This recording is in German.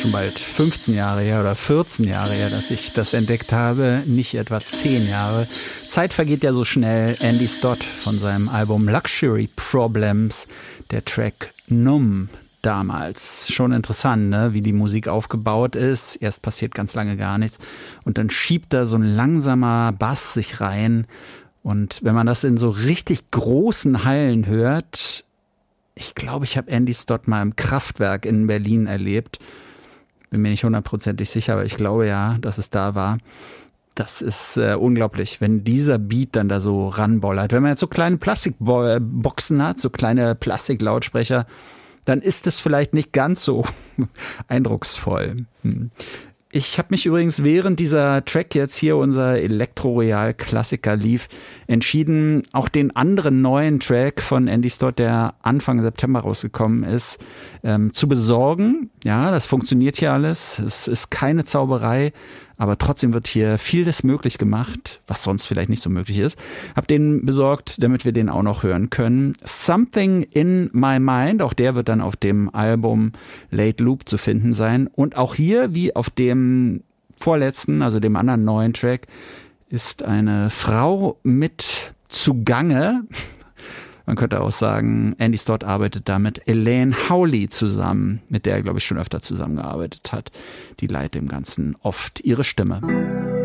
schon bald 15 Jahre her oder 14 Jahre her, dass ich das entdeckt habe, nicht etwa 10 Jahre. Zeit vergeht ja so schnell. Andy Stott von seinem Album Luxury Problems, der Track Numb. Damals. Schon interessant, ne? Wie die Musik aufgebaut ist. Erst passiert ganz lange gar nichts und dann schiebt da so ein langsamer Bass sich rein. Und wenn man das in so richtig großen Hallen hört, ich glaube, ich habe Andy Stott mal im Kraftwerk in Berlin erlebt. Bin mir nicht 100%ig sicher, aber ich glaube ja, dass es da war. Das ist unglaublich, wenn dieser Beat dann da so ranbollert. Wenn man jetzt so kleine Plastikboxen hat, so kleine Plastiklautsprecher, dann ist es vielleicht nicht ganz so eindrucksvoll. Ich habe mich übrigens, während dieser Track jetzt hier, unser Elektro-Royal-Klassiker lief, entschieden, auch den anderen neuen Track von Andy Stott, der Anfang September rausgekommen ist, zu besorgen. Ja, das funktioniert hier alles. Es ist keine Zauberei, aber trotzdem wird hier vieles möglich gemacht, was sonst vielleicht nicht so möglich ist. Hab den besorgt, damit wir den auch noch hören können. Something in My Mind, auch der wird dann auf dem Album Late Loop zu finden sein. Und auch hier, wie auf dem vorletzten, also dem anderen neuen Track, ist eine Frau mit zugange. Man könnte auch sagen, Andy Stott arbeitet da mit Elaine Howley zusammen, mit der er, glaube ich, schon öfter zusammengearbeitet hat. Die leiht dem Ganzen oft ihre Stimme.